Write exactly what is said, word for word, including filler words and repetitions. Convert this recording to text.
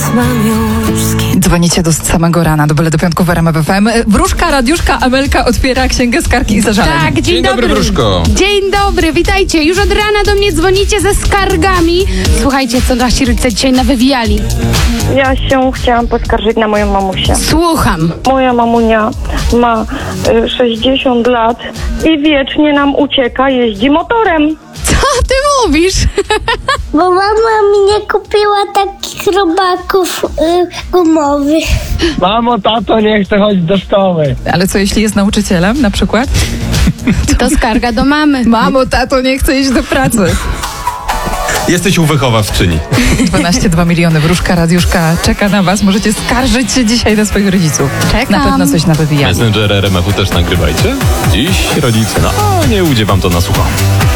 mam już z kim. Dzwonicie do samego rana, do Byle do Piątku w R M F F M. Wróżka, Radiuszka, Amelka otwiera księgę skarg i zażaleń. Tak, dzień, Dzień dobry, dobry. Wróżko. Dzień dobry, witajcie. Już od rana do mnie dzwonicie ze skargami. Słuchajcie, co nasi rodzice dzisiaj nawywijali. Ja się chciałam poskarżyć na moją mamusię. Słucham. Moja mamunia ma y, sześćdziesiąt lat i wiecznie nam ucieka, jeździ motorem. Co ty mówisz? Bo mama mi nie kupiła takich robaków y, gumowych. Mamo, tato, nie chcę chodzić do szkoły. Ale co jeśli jest nauczycielem na przykład? To skarga do mamy. Mamo, tato, nie chcę iść do pracy. Jesteś u wychowawczyni. dwanaście dwa miliony. Wróżka, Radiuszka czeka na was. Możecie skarżyć się dzisiaj na swoich rodziców. Czekam. Na pewno coś nawywijali. Messenger R M F U też nagrywajcie. Dziś rodzice, no nie ujdzie wam to na sucho.